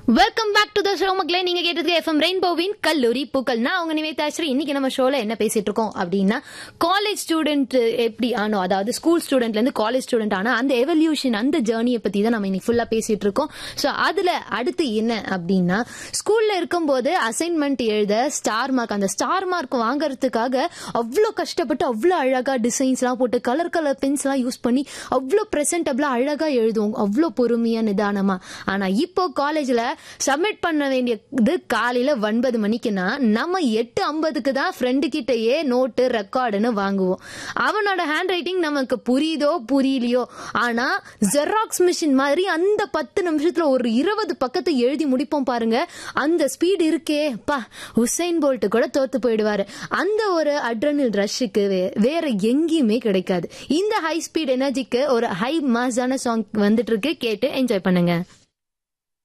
Welcome back to the show மக்களே. நீங்க கேட்டது எஃப்எம் ரெயின்போவின் கல்லூரி பூக்கள். நான் உங்க நிவேதாஸ்ரீ. இன்னைக்கு நம்ம ஷோல என்ன பேசிட்டு இருக்கோம் அப்படின்னா, காலேஜ் ஸ்டூடெண்ட் எப்படி ஆனோ, அதாவது ஸ்கூல் ஸ்டூடெண்ட்ல இருந்து காலேஜ் ஸ்டூடெண்ட் ஆனா அந்த எவல்யூஷன், அந்த ஜேர்னியை பத்தி தான் நம்ம இன்னைக்கு ஃபுல்லா பேசிட்டு இருக்கோம். ஸோ அதுல அடுத்து என்ன அப்படின்னா, ஸ்கூல்ல இருக்கும்போது அசைன்மெண்ட் எழுத ஸ்டார் மார்க், அந்த ஸ்டார் மார்க் வாங்கறதுக்காக அவ்வளோ கஷ்டப்பட்டு அவ்வளோ அழகா டிசைன்ஸ் எல்லாம் போட்டு கலர் பென்ஸ் எல்லாம் யூஸ் பண்ணி அவ்வளோ பிரசன்டபிளா அழகா எழுதுவோம், அவ்வளோ பொறுமையா நிதானமா. ஆனா இப்போ காலேஜ்ல சப்மிட் பண்ண வேண்டியது காலையில 9 மணிக்குன்னா நம்ம 8:50 தான் ஃப்ரெண்டு கிட்டயே நோட்டு ரெக்கார்டுன்னு வாங்குவோம். அவனோட ஹேண்ட் ரைட்டிங் நமக்கு புரியுதோ புரியலையோ, ஆனா ஜெராக்ஸ் மிஷின் மாதிரி அந்த 10 நிமிஷத்துல ஒரு 20 பக்கத்தை எழுதி முடிப்போம் பாருங்க. அந்த ஸ்பீட் இருக்கே பா, உசைன் போல்ட் கூட தோத்து போயிடுவாரு. அந்த ஒரு அட்ரினல் ரஷ்ஷுக்கு வேற எங்கேயுமே கிடைக்காது. இந்த ஹை ஸ்பீட் எனர்ஜிக்கு ஒரு ஹை மாஸான சாங் வந்துட்டு இருக்கு, கேட்டு என்ஜாய் பண்ணுங்க.